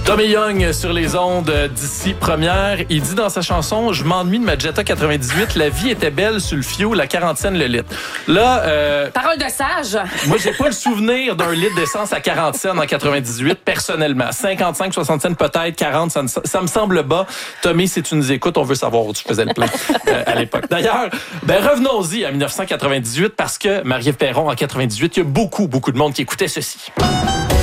Tommy Young sur les ondes d'ici première. Il dit dans sa chanson « Je m'ennuie de ma Jetta 98, la vie était belle sur le fioul, la 40 cents le litre. » Là, parole de sage. Moi, j'ai pas le souvenir d'un litre d'essence à 40 cents en 98, personnellement. 55, 60 cents peut-être, 40, ça me semble bas. Tommy, si tu nous écoutes, on veut savoir où tu faisais le plein à l'époque. D'ailleurs, revenons-y à 1998 parce que Marie-Ève Perron, en 98, il y a beaucoup de monde qui écoutait ceci.